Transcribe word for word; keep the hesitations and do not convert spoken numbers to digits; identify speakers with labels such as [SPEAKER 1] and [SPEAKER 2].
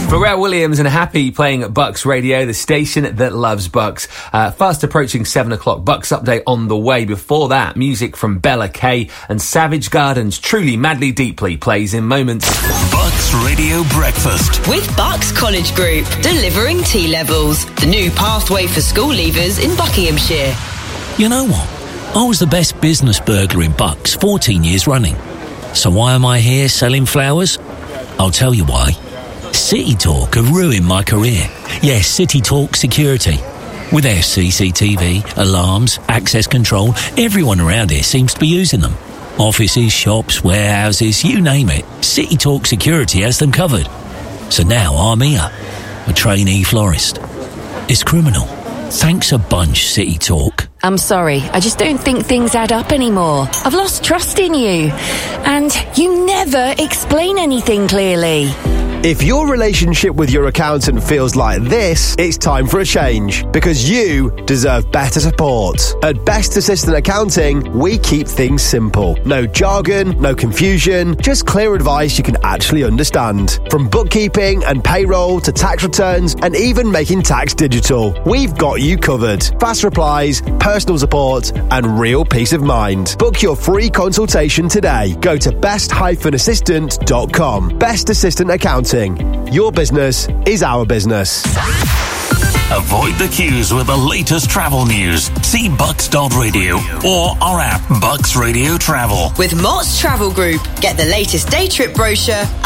[SPEAKER 1] Pharrell Williams and Happy playing at Bucks Radio, the station that loves Bucks. Uh, fast approaching seven o'clock. Bucks update on the way. Before that, music from Bella Kay and Savage Garden's Truly Madly Deeply plays in moments.
[SPEAKER 2] Bucks Radio Breakfast.
[SPEAKER 3] With Bucks College Group, delivering T-levels. The new pathway for school leavers in Buckinghamshire.
[SPEAKER 4] You know what? I was the best business burglar in Bucks fourteen years running. So why am I here selling flowers? I'll tell you why. City Talk have ruined my career. Yes, City Talk Security. With their C C T V, alarms, access control, everyone around here seems to be using them. Offices, shops, warehouses, you name it. City Talk Security has them covered. So now I'm here, a trainee florist. It's criminal. Thanks a bunch, City Talk.
[SPEAKER 5] I'm sorry, I just don't think things add up anymore. I've lost trust in you. And you never explain anything clearly.
[SPEAKER 6] If your relationship with your accountant feels like this, it's time for a change, because you deserve better support. At Best Assistant Accounting, we keep things simple. No jargon, no confusion, just clear advice you can actually understand. From bookkeeping and payroll to tax returns and even making tax digital, we've got you covered. Fast replies, personal support and real peace of mind. Book your free consultation today. Go to best assistant dot com. Best Assistant Accounting. Your business is our business.
[SPEAKER 2] Avoid the queues with the latest travel news. See bucks dot radio or our app, Bucks Radio Travel.
[SPEAKER 3] With Mott's Travel Group, get the latest day trip brochure